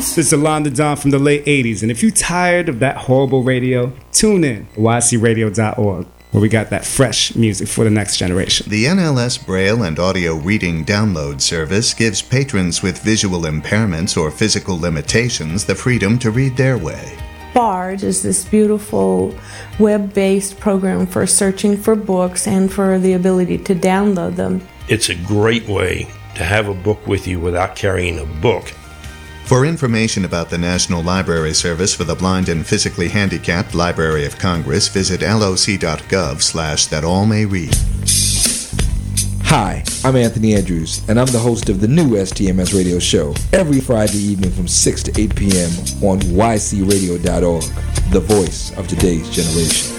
This is Alonda Don from the late 80s, and if you're tired of that horrible radio, tune in to ycradio.org, where we got that fresh music for the next generation. The NLS Braille and Audio Reading Download Service gives patrons with visual impairments or physical limitations the freedom to read their way. Barge is this beautiful web-based program for searching for books and for the ability to download them. It's a great way to have a book with you without carrying a book. For information about the National Library Service for the Blind and Physically Handicapped Library of Congress, visit loc.gov/thatallmayread. Hi, I'm Anthony Andrews, and I'm the host of the new STMS radio show every Friday evening from 6 to 8 p.m. on ycradio.org, the voice of today's generation.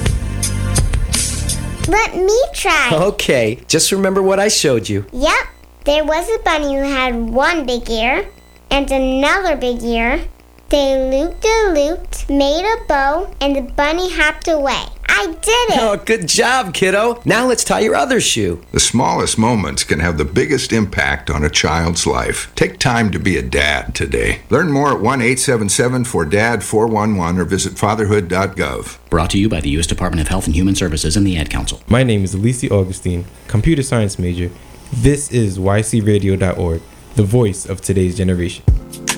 Let me try. Okay, just remember what I showed you. Yep, there was a bunny who had one big ear and another big ear. They looped, made a bow, and the bunny hopped away. I did it! Oh, good job, kiddo. Now let's tie your other shoe. The smallest moments can have the biggest impact on a child's life. Take time to be a dad today. Learn more at 1-877-4DAD-411 or visit fatherhood.gov. Brought to you by the U.S. Department of Health and Human Services and the Ad Council. My name is Alicia Augustine, computer science major. This is ycradio.org, the voice of today's generation.